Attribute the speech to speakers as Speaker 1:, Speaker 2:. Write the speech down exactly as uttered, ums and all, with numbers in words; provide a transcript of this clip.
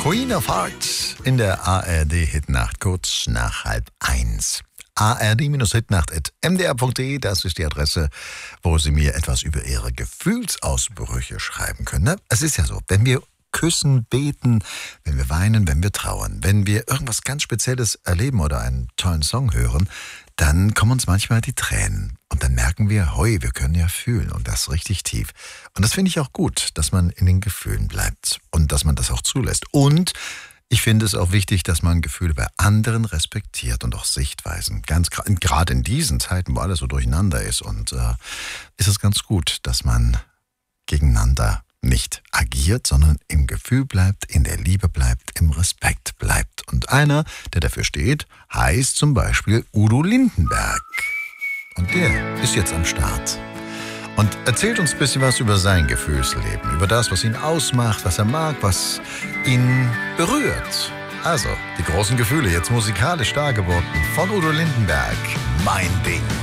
Speaker 1: Queen of Hearts in der A R D-Hitnacht, kurz nach halb eins. A R D-Hitnacht at m d r punkt d e, das ist die Adresse, wo Sie mir etwas über Ihre Gefühlsausbrüche schreiben können. Ne? Es ist ja so, wenn wir küssen, beten, wenn wir weinen, wenn wir trauern, wenn wir irgendwas ganz Spezielles erleben oder einen tollen Song hören, dann kommen uns manchmal die Tränen. Und dann merken wir, hoi, wir können ja fühlen und das richtig tief. Und das finde ich auch gut, dass man in den Gefühlen bleibt und dass man das auch zulässt. Und ich finde es auch wichtig, dass man Gefühle bei anderen respektiert und auch Sichtweisen. Ganz gerade in diesen Zeiten, wo alles so durcheinander ist, und äh, ist es ganz gut, dass man gegeneinander nicht agiert, sondern im Gefühl bleibt, in der Liebe bleibt, im Respekt bleibt. Und einer, der dafür steht, heißt zum Beispiel Udo Lindenberg. Und der ist jetzt am Start und erzählt uns ein bisschen was über sein Gefühlsleben, über das, was ihn ausmacht, was er mag, was ihn berührt. Also, die großen Gefühle, jetzt musikalisch dargeboten von Udo Lindenberg. Mein Ding.